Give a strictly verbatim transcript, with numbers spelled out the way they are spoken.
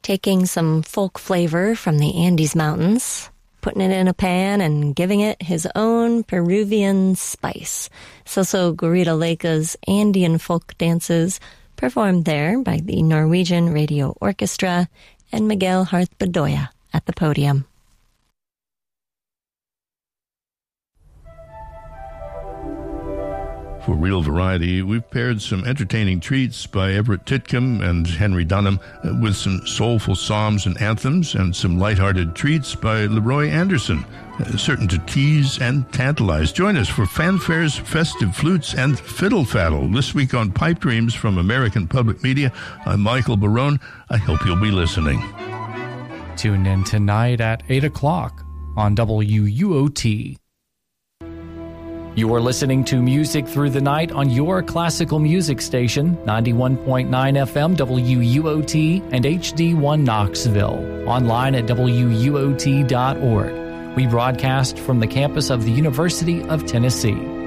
taking some folk flavor from the Andes Mountains, putting it in a pan and giving it his own Peruvian spice. Celso Garrido-Leka's Andean folk dances performed there by the Norwegian Radio Orchestra and Miguel Harth Bedoya at the podium. For Real Variety, we've paired some entertaining treats by Everett Titcomb and Henry Dunham with some soulful psalms and anthems, and some lighthearted treats by Leroy Anderson, certain to tease and tantalize. Join us for fanfares, festive flutes, and fiddle faddle this week on Pipe Dreams from American Public Media. I'm Michael Barone. I hope you'll be listening. Tune in tonight at eight o'clock on W U O T. You are listening to Music Through the Night on your classical music station, ninety-one point nine F M W U O T and H D one Knoxville. Online at W U O T dot org. We broadcast from the campus of the University of Tennessee.